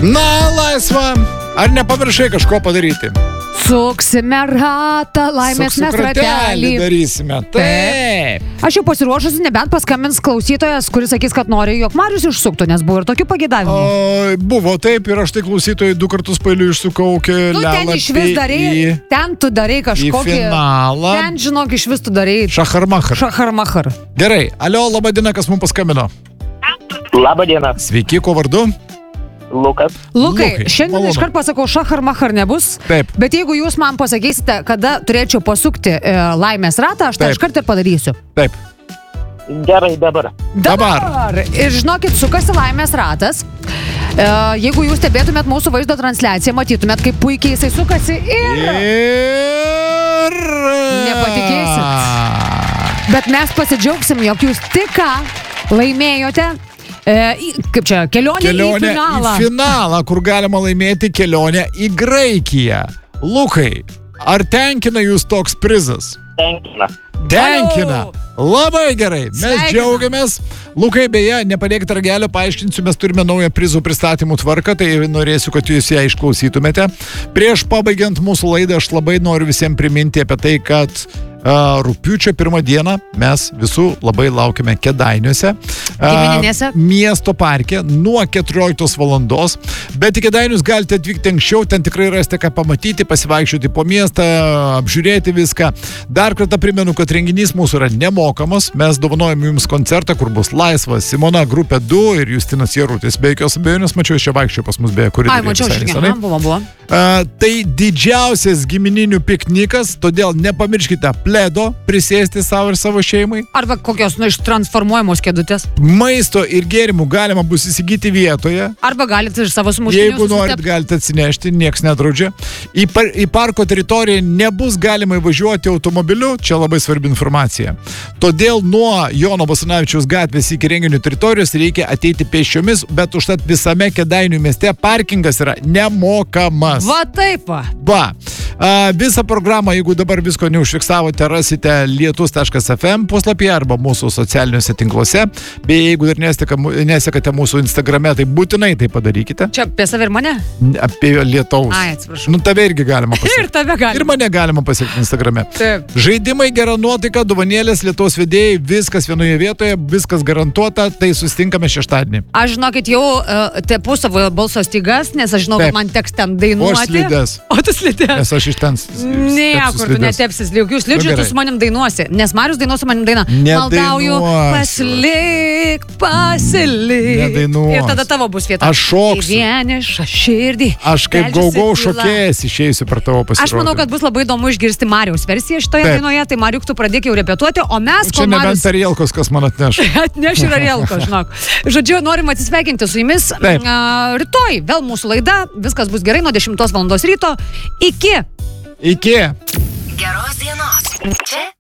Na, laisva. Ar nepamiršai kažko padaryti? Suksime ratą, laimės mes ratelį darysime. Taip. Aš jau pasiruošusi, nebent paskambins klausytojas, kuris sakys, kad nori, jog Marius išsuktų, nes buvo ir tokių pagėdavimų. Buvo taip ir aš tai klausytojai 2 kartus pailiui išsukau kelialapį ten išvis darai, ten tu darai kažkokį... Į finalą. Ten, žinok, išvis tu darai... Šacharmachar. Gerai, alio, laba diena, kas mums paskambino? Labą dieną. Sveiki, ko vardu? Lukas. Lukai, šiandien iškart pasakau, šacharmachar nebus. Taip. Bet jeigu jūs man pasakysite, kada turėčiau pasukti laimės ratą, aš tai iškart ir padarysiu. Taip. Gerai, dabar. Ir žinokit, sukasi laimės ratas. Jeigu jūs stebėtumėt mūsų vaizdo transliaciją, matytumėt, kaip puikiai jisai sukasi ir... Nepatikėsit. Bet mes pasidžiaugsim, jog jūs tik ką laimėjote kaip čia, kelionė į finalą. Į finalą, kur galima laimėti kelionę į Graikiją. Lukai, ar tenkina jūs toks prizas? Tenkina. Labai gerai. Mes džiaugiamės. Lukai, beje, nepadėkite ragelio, paaiškinsiu, mes turime naują prizų pristatymų tvarką, tai norėsiu, kad jūs ją išklausytumėte. Prieš pabaigiant mūsų laidą, aš labai noriu visiems priminti apie tai, kad rugpjūčio 1 dieną mes visų labai laukiame Kėdainiuose. Miesto parke nuo 14 valandos. Bet į Kėdainius galite atvykti anksčiau, ten tikrai rasite ką pamatyti, pasivaikščioti po miestą, apžiūrėti viską. Dar kartą primenu, kad renginys mūsų yra nemokamas. Mes dovanojame jums koncertą, kur bus Laisva, Simona, Grupė 2 ir Justinas Jarutis. Be jokios abejonės, mačiau, čia vaikščio pas mus beje, kuri buvo. Tai didžiausias gimininių piknikas, todėl nepamirškite pledo prisėsti savo ir savo šeimai. Arba kokios transformuojamos kėdutės. Maisto ir gėrimų galima bus įsigyti vietoje. Arba galite ir savo sumuštinius. Jeigu norit, galite atsinešti, nieks nedraudžia. Į parko teritoriją nebus galima įvažiuoti automobiliu, čia labai svarbi informacija. Todėl nuo Jono Basanavičiaus gatvės iki renginių teritorijos reikia ateiti pėsčiomis, bet užtat visame Kėdainių mieste parkingas yra nemokamas. Va taip va. Visą programą, jeigu dabar visko neužfiksavote, rasite lietus.fm puslapyje arba mūsų socialiniuose tinkluose. Beje, jeigu dar nesekate mūsų Instagrame, tai būtinai tai padarykite. Čia apie save ir mane? Apie Lietaus. Ai, atsiprašau. Tave irgi galima pasiekti. Ir tave galima. Ir mane galima pasiekti Instagrame. Taip. Žaidimai, gera nuotaika, dovanėlės, Lietaus vedėjai, viskas vienoje vietoje, viskas garantuota, tai susitinkame šeštadienį. Aš žinokit, jau tepu savo balso stygas, nes aš žinau, kad man teks ten dainuoti. O tu slidės. Nes aš iš ten niekur tu netepsis jokių slidžių, tu su manim dainuosi. Nes Marius dainuos su manim dainą. Maldauju, pasilik. Nedainuos. Ir tada tavo bus vieta. Aš šoksiu. Vienišą širdį. Aš kaip gaugau šokėjas išeisiu per tavo pasirodymą. Aš manau, kad bus labai įdomu išgirsti Mariaus versiją šitoje dainoje. Tai Mariuk, tu pradėk jau repetuoti, o mes... Čia nebent Arielkos, kas man atneš. Atneš ir Arielkos, žinok. Žodžiu, norim atsisveikinti su jumis. Rytoj vėl mūsų laida. Viskas bus gerai nuo 10 valandos ryto. Iki. Geros dienos. Čia